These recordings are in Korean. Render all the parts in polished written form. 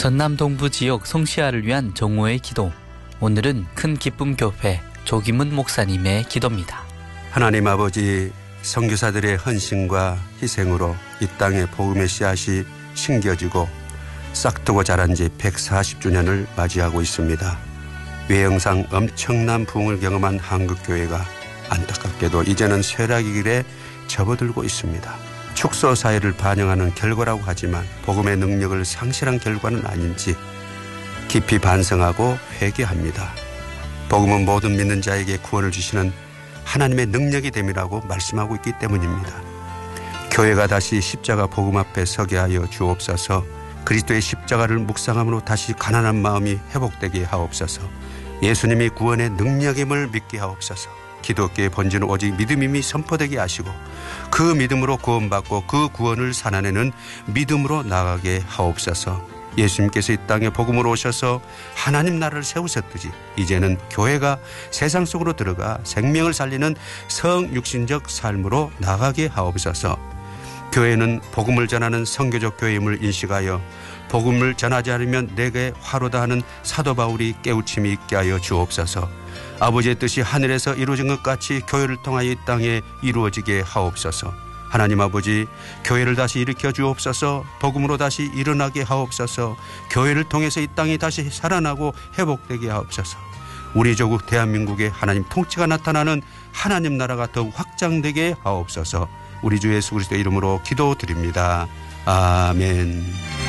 전남 동부 지역 송시아를 위한 정오의 기도. 오늘은 큰 기쁨 교회 조기문 목사님의 기도입니다. 하나님 아버지, 선교사들의 헌신과 희생으로 이 땅에 복음의 씨앗이 심겨지고 싹트고 자란 지 140주년을 맞이하고 있습니다. 외형상 엄청난 부흥을 경험한 한국교회가 안타깝게도 이제는 쇠락의 길에 접어들고 있습니다. 축소 사회를 반영하는 결과라고 하지만 복음의 능력을 상실한 결과는 아닌지 깊이 반성하고 회개합니다. 복음은 모든 믿는 자에게 구원을 주시는 하나님의 능력이 됨이라고 말씀하고 있기 때문입니다. 교회가 다시 십자가 복음 앞에 서게 하여 주옵소서. 그리스도의 십자가를 묵상함으로 다시 가난한 마음이 회복되게 하옵소서. 예수님이 구원의 능력임을 믿게 하옵소서. 기독교의 본질은 오직 믿음임이 선포되게 하시고 그 믿음으로 구원받고 그 구원을 살아내는 믿음으로 나가게 하옵소서. 예수님께서 이 땅에 복음으로 오셔서 하나님 나라를 세우셨듯이 이제는 교회가 세상 속으로 들어가 생명을 살리는 성육신적 삶으로 나가게 하옵소서. 교회는 복음을 전하는 선교적 교회임을 인식하여 복음을 전하지 않으면 내게 화로다 하는 사도 바울이 깨우침이 있게 하여 주옵소서. 아버지의 뜻이 하늘에서 이루어진 것 같이 교회를 통하여 이 땅에 이루어지게 하옵소서. 하나님 아버지, 교회를 다시 일으켜 주옵소서. 복음으로 다시 일어나게 하옵소서. 교회를 통해서 이 땅이 다시 살아나고 회복되게 하옵소서. 우리 조국 대한민국에 하나님 통치가 나타나는 하나님 나라가 더욱 확장되게 하옵소서. 우리 주 예수 그리스도의 이름으로 기도드립니다. 아멘.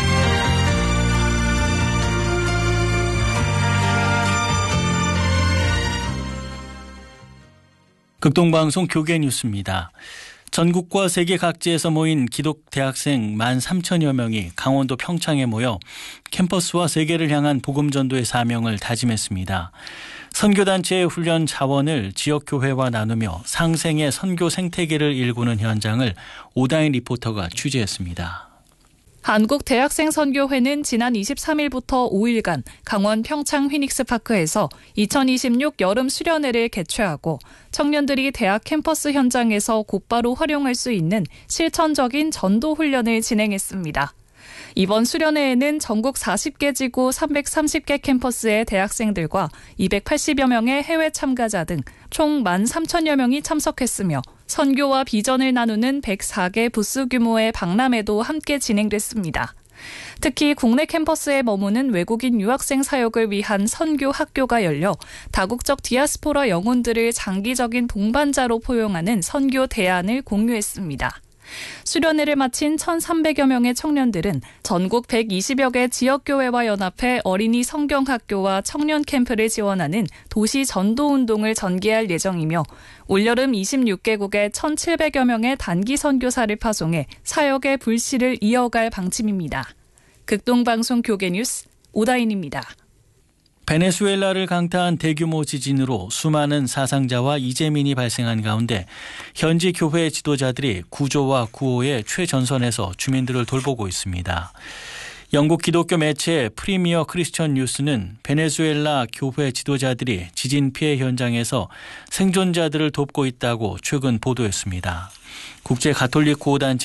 극동방송 교계 뉴스입니다. 전국과 세계 각지에서 모인 기독 대학생 13,000여 명이 강원도 평창에 모여 캠퍼스와 세계를 향한 복음 전도의 사명을 다짐했습니다. 선교단체의 훈련 자원을 지역교회와 나누며 상생의 선교 생태계를 일구는 현장을 오다인 리포터가 취재했습니다. 한국대학생선교회는 지난 23일부터 5일간 강원 평창 휘닉스파크에서 2026 여름 수련회를 개최하고 청년들이 대학 캠퍼스 현장에서 곧바로 활용할 수 있는 실천적인 전도 훈련을 진행했습니다. 이번 수련회에는 전국 40개 지구 330개 캠퍼스의 대학생들과 280여 명의 해외 참가자 등 총 13,000여 명이 참석했으며 선교와 비전을 나누는 104개 부스 규모의 박람회도 함께 진행됐습니다. 특히 국내 캠퍼스에 머무는 외국인 유학생 사역을 위한 선교 학교가 열려 다국적 디아스포라 영혼들을 장기적인 동반자로 포용하는 선교 대안을 공유했습니다. 수련회를 마친 1,300여 명의 청년들은 전국 120여 개 지역교회와 연합해 어린이 성경학교와 청년 캠프를 지원하는 도시 전도운동을 전개할 예정이며 올여름 26개국에 1,700여 명의 단기 선교사를 파송해 사역의 불씨를 이어갈 방침입니다. 극동방송 교계뉴스 오다인입니다. 베네수엘라를 강타한 대규모 지진으로 수많은 사상자와 이재민이 발생한 가운데 현지 교회 지도자들이 구조와 구호의 최전선에서 주민들을 돌보고 있습니다. 영국 기독교 매체 프리미어 크리스천 뉴스는 베네수엘라 교회 지도자들이 지진 피해 현장에서 생존자들을 돕고 있다고 최근 보도했습니다. 국제 가톨릭 구호단체